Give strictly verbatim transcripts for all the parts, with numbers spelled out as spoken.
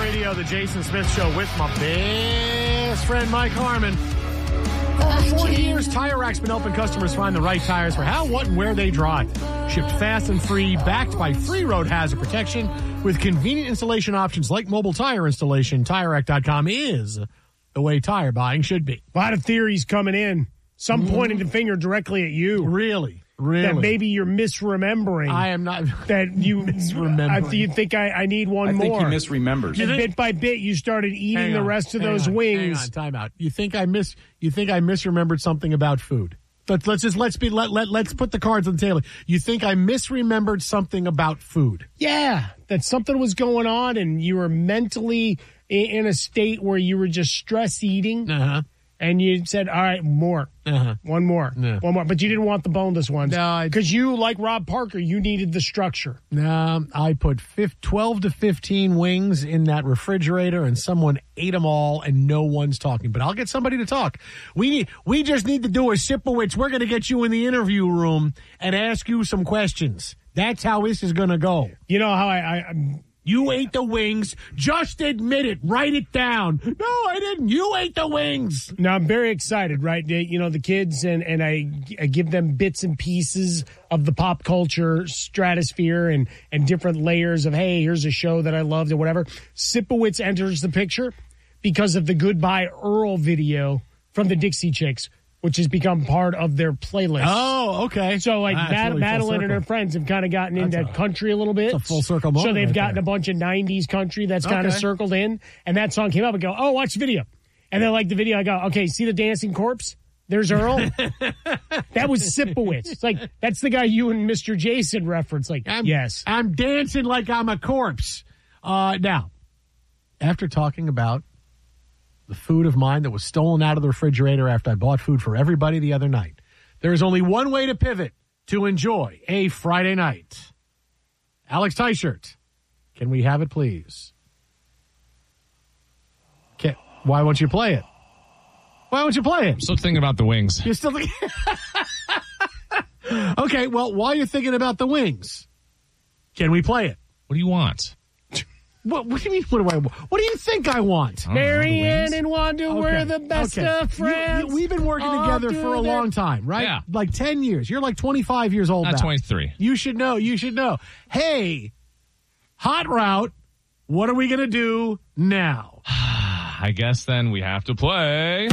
Radio, the Jason Smith Show with my best friend Mike Harmon. For over forty years, Tire Rack's been helping customers find the right tires for how, what, and where they drive. Shipped fast and free, backed by free road hazard protection with convenient installation options like mobile tire installation. Tire Rack dot com is the way tire buying should be. A lot of theories coming in. Some mm. pointing the finger directly at you. Really? Really? That maybe you're misremembering. I am not. That you misremembering. I, you think I, I need one I more. I think he misremembers. And bit by bit, you started eating hang the on, rest of those on, wings. Hang on, time out. You think I miss? You think I misremembered something about food? But let's just let's be let let let's put the cards on the table. You think I misremembered something about food? Yeah, that something was going on, and you were mentally in a state where you were just stress eating. Uh huh. And you said, all right, more. Uh-huh. One more. Yeah. One more. But you didn't want the boneless ones. No. Because you, like Rob Parker, you needed the structure. No, I put twelve to fifteen wings in that refrigerator, and someone ate them all, and no one's talking. But I'll get somebody to talk. We need, we just need to do a Sipowicz. We're going to get you in the interview room and ask you some questions. That's how this is going to go. You know how I... I I'm, You ate the wings. Just admit it. Write it down. No, I didn't. You ate the wings. Now, I'm very excited, right? They, you know, the kids, and, and I, I give them bits and pieces of the pop culture stratosphere and, and different layers of, hey, here's a show that I loved or whatever. Sipowicz enters the picture because of the Goodbye Earl video from the Dixie Chicks, which has become part of their playlist. Oh, okay. So, like, ah, Mad- really Madeline and her friends have kind of gotten that's into a, country a little bit. It's a full circle moment. So they've right gotten there. a bunch of nineties country that's kind of okay. circled in. And that song came up and go, oh, watch the video. And then, like, the video, I go, okay, see the dancing corpse? There's Earl. That was Sipowicz. It's like, that's the guy you and Mister Jason reference. Like, I'm, yes. I'm dancing like I'm a corpse. Uh, now, after talking about the food of mine that was stolen out of the refrigerator after I bought food for everybody the other night, there is only one way to pivot to enjoy a Friday night. Alex Tyshirt, can we have it, please? Can, why won't you play it? Why won't you play it? I'm still thinking about the wings. You're still thinking... Okay, well, while you're thinking about the wings, can we play it? What do you want? What, what do you mean, what do I want? What do you think I want? I don't know, the Marianne wings. and Wanda, Okay, we're the best okay. of friends. You- you- we've been working All together through for a their- long time, right? Yeah. Like ten years. You're like twenty-five years old Not now. twenty-three. You should know. You should know. Hey, hot route, what are we going to do now? I guess then we have to play.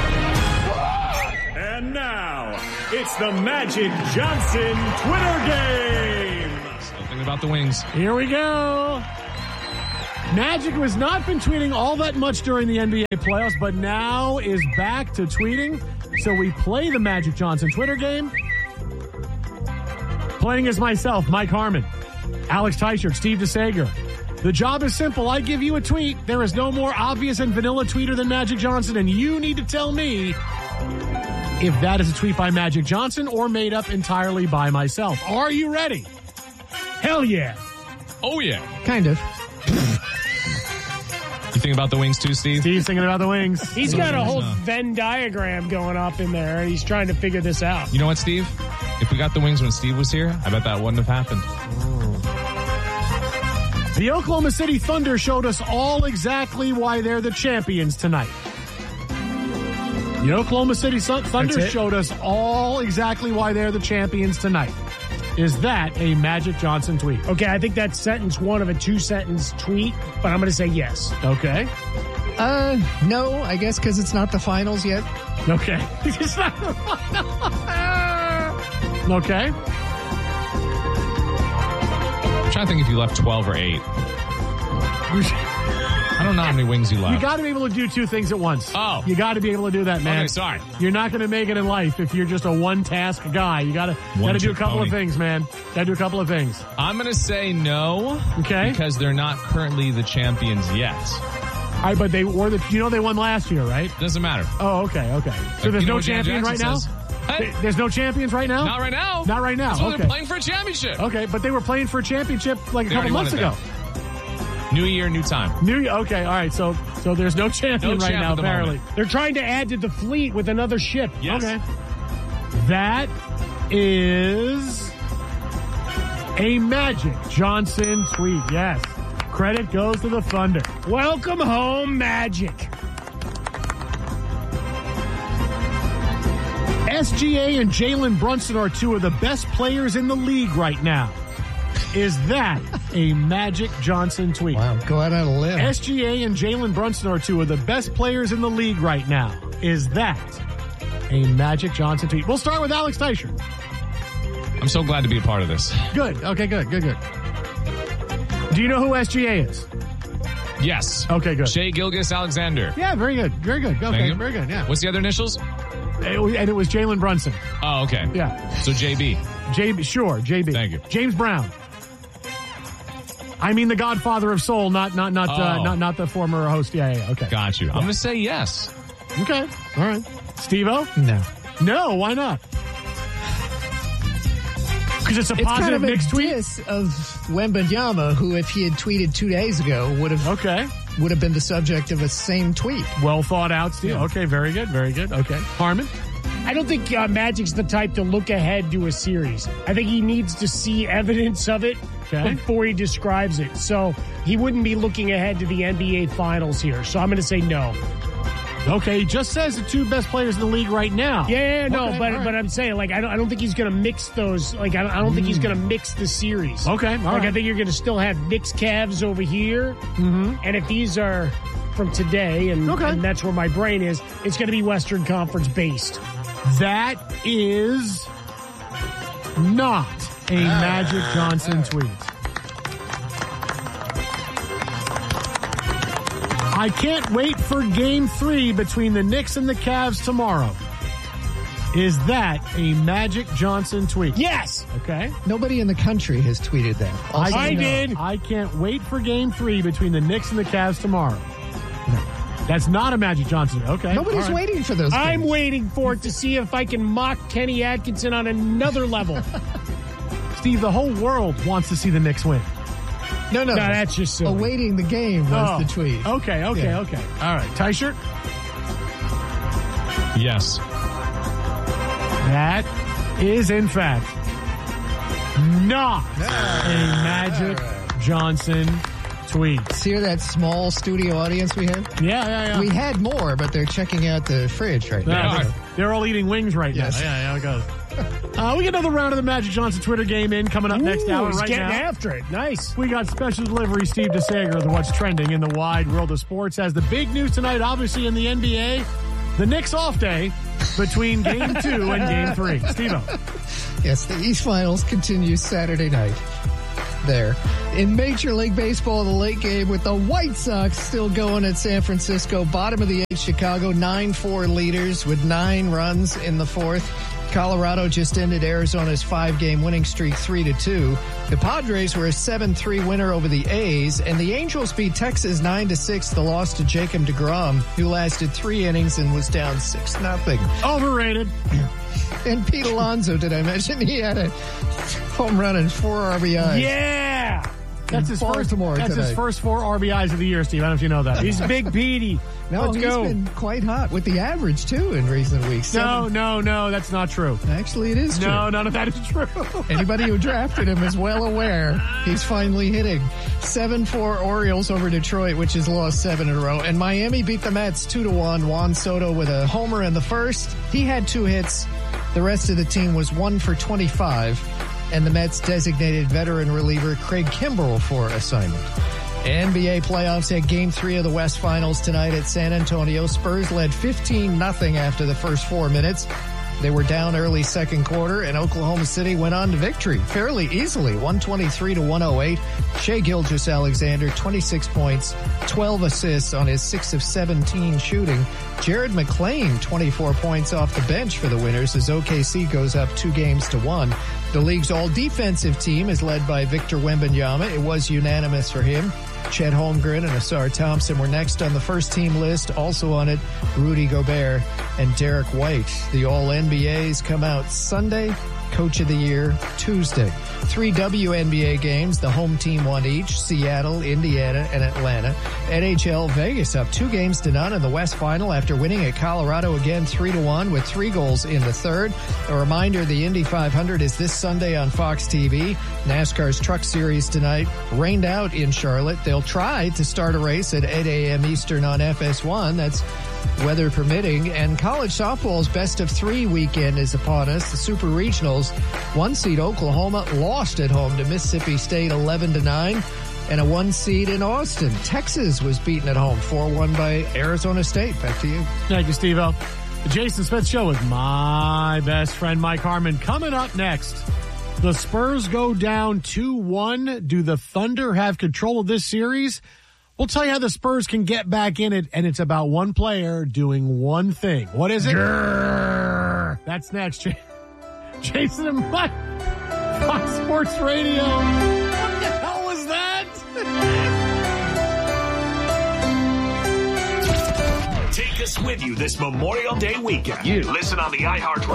And now, it's the Magic Johnson Twitter game. Still thinking about the wings. Here we go. Magic has not been tweeting all that much during the N B A playoffs, but now is back to tweeting. So we play the Magic Johnson Twitter game. Playing as myself, Mike Harmon, Alex Tyshirt, Steve DeSager. The job is simple. I give you a tweet. There is no more obvious and vanilla tweeter than Magic Johnson, and you need to tell me if that is a tweet by Magic Johnson or made up entirely by myself. Are you ready? Hell yeah. Oh, yeah. Kind of. You think about the wings too, Steve? Steve's thinking about the wings. He's got a whole No. Venn diagram going up in there, and he's trying to figure this out. You know what, Steve? If we got the wings when Steve was here, I bet that wouldn't have happened. The Oklahoma City Thunder showed us all exactly why they're the champions tonight. The Oklahoma City Sun- Thunder That's it? showed us all exactly why they're the champions tonight. Is that a Magic Johnson tweet? Okay, I think that's sentence one of a two-sentence tweet, but I'm going to say yes. Okay. Uh, no, I guess because it's not the finals yet. Okay. It's not- okay. I'm trying to think if you left twelve or eight. I don't know how many wings you left. You got to be able to do two things at once. Oh. You got to be able to do that, man. Okay, sorry. You're not going to make it in life if you're just a one-task guy. You got to got to do a trick couple pony. of things, man. Got to do a couple of things. I'm going to say no. Okay. Because they're not currently the champions yet. All right, but they were the. You know they won last year, right? Doesn't matter. Oh, okay, okay. So there's You know no what Dan champion right Jackson now. says? Hey, There's no champions right now. not right now. Not right now. That's why Okay. they're playing for a championship. Okay, but they were playing for a championship like a They couple already months won it ago. then. New year, new time. New. Okay, all right. So so there's no champion No right champ now. at the Apparently. moment. They're trying to add to the fleet with another ship. Yes. Okay. That is a Magic Johnson tweet. Yes. Credit goes to the Thunder. Welcome home, Magic. S G A and Jalen Brunson are two of the best players in the league right now. Is that a Magic Johnson tweet? Wow, go out on a limb. S G A and Jalen Brunson are two of the best players in the league right now. Is that a Magic Johnson tweet? We'll start with Alex Teicher. I'm so glad to be a part of this. Good. Okay, good, good, good. Do you know who S G A is? Yes. Okay, good. Shai Gilgeous-Alexander. Yeah, very good. Very good. Thank Okay, you. very good. Yeah. What's the other initials? And it was Jalen Brunson. Oh, okay. Yeah. So J B. J B, sure, J B. Thank you. James Brown. I mean the Godfather of Soul, not not not uh, Oh. not not the former host. Yeah, yeah, yeah. Okay. Got you. I'm going to say yes. Okay. All right. Steve-O? No. No, why not? Because it's a It's positive kind of a Knicks tweet. diss of Wembanyama, who, if he had tweeted two days ago, would have Okay. would have been the subject of a same tweet. Well thought out, Steve. Yeah. Okay, very good, very good. Okay. Harmon? I don't think uh, Magic's the type to look ahead to a series. I think he needs to see evidence of it Okay. before he describes it. So he wouldn't be looking ahead to the N B A Finals here. So I'm going to say no. Okay, he just says the two best players in the league right now. Yeah, yeah, yeah, no, Okay, but all right. but I'm saying like I don't I don't think he's going to mix those. Like I don't, I don't think he's going to mix the series. Okay, all like I right. think you're going to still have Knicks Cavs over here, mm-hmm. and if these are from today, and, Okay. and that's where my brain is, it's going to be Western Conference based. That is not a Magic Johnson tweet. I can't wait for game three between the Knicks and the Cavs tomorrow. Is that a Magic Johnson tweet? Yes. Okay. Nobody in the country has tweeted that. I'll I, say I no. did. I can't wait for game three between the Knicks and the Cavs tomorrow. That's not a Magic Johnson. Okay. Nobody's all right. waiting for those. I'm games. waiting for it to see if I can mock Kenny Atkinson on another level. Steve, the whole world wants to see the Knicks win. No, no, No, that's just silly. awaiting the game was Oh, the tweet. Okay, okay, Yeah. okay. All right. Teicher? Yes. That is, in fact, not a Magic Johnson tweet. Hear that small studio audience we had? Yeah, yeah, yeah. We had more, but they're checking out the fridge right Yeah, now. they're, they're all eating wings right Yes. now. Yeah, yeah, it goes. Uh, we get another round of the Magic Johnson Twitter game in coming up next Ooh, hour he's right getting now. after it. Nice. We got special delivery Steve DeSager of what's trending in the wide world of sports. As the big news tonight, obviously in the N B A, the Knicks off day between game two and game three. Steve-O. Yes, the East Finals continues Saturday night. There. In Major League Baseball, the late game with the White Sox still going at San Francisco. Bottom of the eighth, Chicago, nine four leaders with nine runs in the fourth. Colorado just ended Arizona's five-game winning streak three to two. The Padres were a seven three winner over the A's, and the Angels beat Texas nine to six. The loss to Jacob deGrom, who lasted three innings and was down six nothing. Overrated. And Pete Alonso, did I mention he had a home run and four R B Is? Yeah. That's his first. Baltimore That's his tonight. first four R B Is of the year, Steve. I don't know if you know that. He's Big Petey. No, Let's he's go. been quite hot with the average too in recent weeks. No, Seven- no, no, that's not true. Actually, it is true. No, none of that is true. Anybody who drafted him is well aware he's finally hitting. seven four Orioles over Detroit, which has lost seven in a row. And Miami beat the Mets two to one. Juan Soto with a homer in the first. He had two hits. The rest of the team was one for twenty-five. And the Mets designated veteran reliever Craig Kimbrell for assignment. N B A playoffs at game three of the West Finals tonight at San Antonio. Spurs led fifteen nothing after the first four minutes. They were down early second quarter, and Oklahoma City went on to victory fairly easily, one twenty-three to one oh eight. Shai Gilgeous-Alexander, twenty-six points, twelve assists on his six of seventeen shooting. Jared McClain, twenty-four points off the bench for the winners as O K C goes up two games to one. The league's all-defensive team is led by Victor Wembanyama. It was unanimous for him. Chet Holmgren and Asar Thompson were next on the first-team list. Also on it, Rudy Gobert and Derek White. The All-N B As come out Sunday. Coach of the Year Tuesday. Three W N B A games. The home team won each. Seattle, Indiana, and Atlanta. N H L Vegas up two games to none in the West Final after winning at Colorado again three to one with three goals in the third. A reminder, the Indy five hundred is this Sunday on Fox T V. NASCAR's Truck Series tonight rained out in Charlotte. they'll try to start a race at eight a.m. Eastern on F S one. That's weather permitting. And college softball's best of three weekend is upon us. The Super Regionals, one seed Oklahoma lost at home to Mississippi State eleven to nine. And a one seed in Austin, Texas was beaten at home four one by Arizona State. Back to you. Thank you, Steve-O. The Jason Smith Show with my best friend Mike Harmon. Coming up next, the Spurs go down two one. Do the Thunder have control of this series? We'll tell you how the Spurs can get back in it, and it's about one player doing one thing. What is it? Grrr. That's next. Jason and Mike, Fox Sports Radio. What the hell was that? Take us with you this Memorial Day weekend. You listen on the iHeartRadio